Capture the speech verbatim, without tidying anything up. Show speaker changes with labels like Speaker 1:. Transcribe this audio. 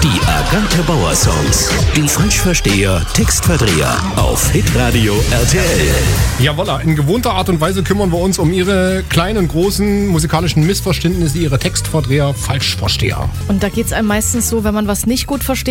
Speaker 1: Die Agathe Bauer Songs. Die Falschversteher, Textverdreher auf Hitradio R T L.
Speaker 2: Jawolla, in gewohnter Art und Weise kümmern wir uns um Ihre kleinen, großen musikalischen Missverständnisse, Ihre Textverdreher, Falschversteher.
Speaker 3: Und da geht's einem meistens so, wenn man was nicht gut versteht,